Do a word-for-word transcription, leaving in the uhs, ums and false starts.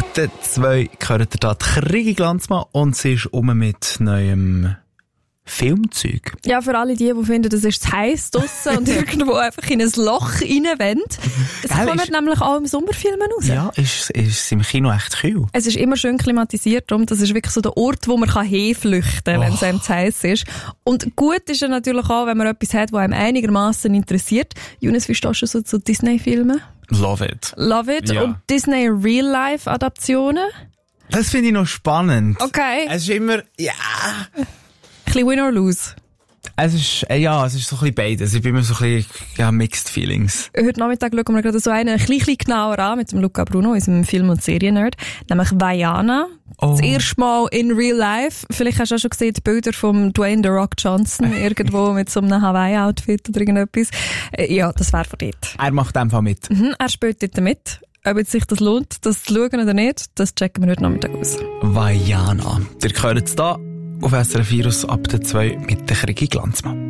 der zwei gehört ihr da die Krigi Glanzmann und sie ist um mit neuem Filmzeug. Ja, für alle die, die finden, das ist zu heiß draussen und irgendwo einfach in ein Loch reinwollen. Es Gell, kommen ist- nämlich auch im Sommerfilmen raus. Ja, ist, ist im Kino echt kühl. Es ist immer schön klimatisiert, darum, das ist wirklich so der Ort, wo man hinflüchten kann, wenn es Oh. einem zu heiß ist. Und gut ist ja natürlich auch, wenn man etwas hat, was einem einigermaßen interessiert. Jonas, wie stehst du so zu Disney-Filmen? Love it. Love it. Ja. Und Disney Real-Life-Adaptionen? Das finde ich noch spannend. Okay. Es ist immer, ja. Ein bisschen win or lose. Es ist, äh, ja, es ist so ein bisschen beides. Ich bin immer so ein bisschen, ja, mixed feelings. Heute Nachmittag schauen wir gerade so einen ein bisschen genauer an mit dem Luca Bruno, unserem Film- und Seriennerd, nämlich Vaiana. Oh. Das erste Mal in real life. Vielleicht hast du auch schon gesehen, die Bilder von Dwayne The Rock Johnson irgendwo mit so einem Hawaii-Outfit oder irgendetwas. Äh, Ja, das wäre von dort. Er macht einfach mit. Mhm, er spielt dort mit. Ob jetzt sich das lohnt, das zu schauen oder nicht, das checken wir heute Nachmittag aus. Vaiana. Ihr hört es da auf S R F Virus ab der zwei mit der Krigi Glanzmann.